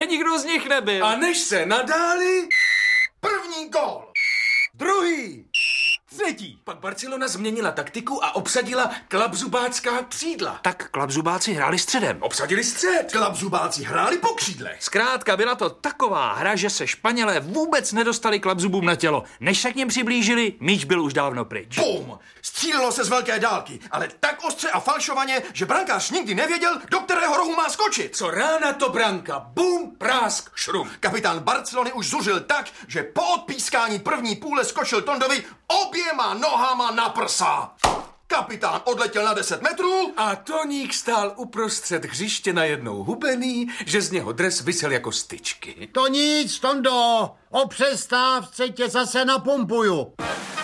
nikdo z nich nebyl. A než se nadáli... První gól. Druhý. Třetí. Pak Barcelona změnila taktiku a obsadila klapzubácká křídla. Tak klapzubáci hráli středem. Obsadili střed. Klapzubáci hráli po křídlech. Zkrátka byla to taková hra, že se Španělé vůbec nedostali klapzubům na tělo. Než se k něm přiblížili, míč byl už dávno pryč. Bum! Střílelo se z velké dálky, ale tak ostře a falšovaně, že brankář nikdy nevěděl, do kterého rohu má skočit. Co rána to branka. Bum, prásk, šrum. Kapitán Barcelony už zuřil tak, že po odpískání první půle skočil Tondovi oběma nohama na prsa. Kapitán odletěl na 10 metrů a Toník stál uprostřed hřiště najednou hubený, že z něho dres visel jako styčky. To nic, Tondo, o přestávce tě zase napumpuju.